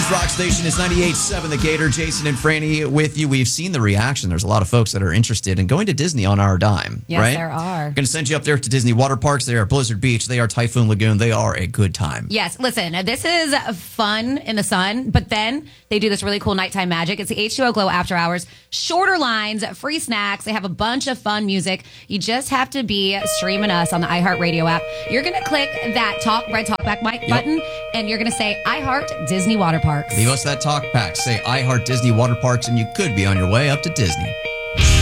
City's rock station is 98.7 The Gator. Jason and Franny with you. We've seen the reaction. There's a lot of folks that are interested in going to Disney on our dime. Yes, right? there are. Going to send you up there to Disney water parks. They are Blizzard Beach. They are Typhoon Lagoon. They are a good time. Yes, listen, this is fun in the sun, but then they do this really cool nighttime magic. It's the H2O Glow After Hours. Shorter lines, free snacks. They have a bunch of fun music. You just have to be streaming us on the iHeartRadio app. You're going to click that red talkback mic button, and you're going to say, I Heart Disney Water Parks. Leave us that talk back. Say, I Heart Disney Water Parks, and you could be on your way up to Disney.